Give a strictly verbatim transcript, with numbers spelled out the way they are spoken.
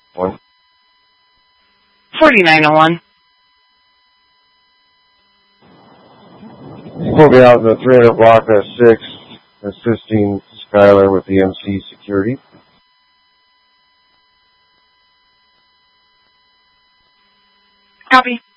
One. forty-nine oh one. We'll be out in the three hundred block of six, assisting Skylar with the M C security. Copy.